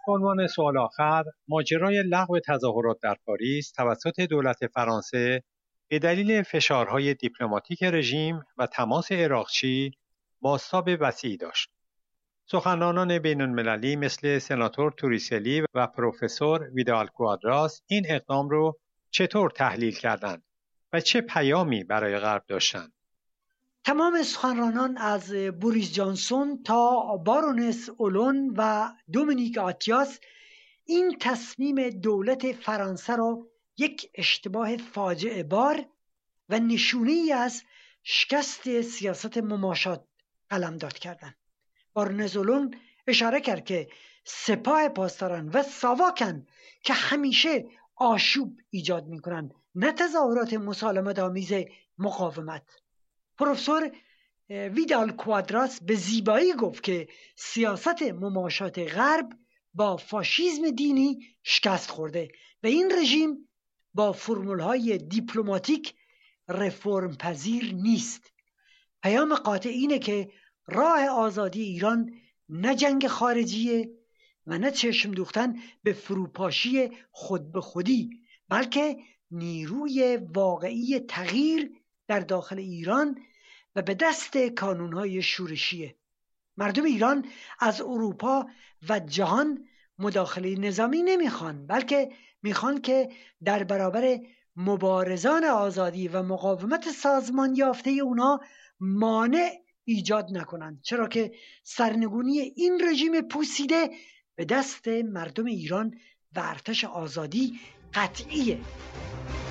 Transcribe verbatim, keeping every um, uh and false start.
به عنوان سوال آخر، ماجرای لغو تظاهرات در پاریس توسط دولت فرانسه به دلیل فشارهای دیپلماتیک رژیم و تماس عراقچی بازتاب وسیعی داشت. سخنرانان بین‌المللی مثل سناتور توریسلی و پروفسور ویدال کوادراس این اقدام رو چطور تحلیل کردند و چه پیامی برای غرب داشتند؟ تمام سخنرانان از بوریس جانسون تا بارونس اولون و دومینیک آتیاس این تصمیم دولت فرانسه را یک اشتباه فاجعه بار و نشونه‌ای از شکست سیاست مماشات قلمداد کردند. بارونس اولون اشاره کرد که سپاه پاسداران و ساواکن که همیشه آشوب ایجاد می‌کنند، نه تظاهرات مسالمت آمیز مقاومت. پروفسور ویدال کوادراس به زیبایی گفت که سیاست مماشات غرب با فاشیسم دینی شکست خورده و این رژیم با فرمول‌های دیپلماتیک رفرم پذیر نیست. پیام قاطع اینه که راه آزادی ایران نه جنگ خارجیه و نه چشم دوختن به فروپاشی خود به خودی، بلکه نیروی واقعی تغییر در داخل ایران و به دست کانونهای شورشیه. مردم ایران از اروپا و جهان مداخله نظامی نمیخوان، بلکه میخوان که در برابر مبارزان آزادی و مقاومت سازمان یافته اونا مانع ایجاد نکنند، چرا که سرنگونی این رژیم پوسیده به دست مردم ایران و ارتش آزادی قطعیه.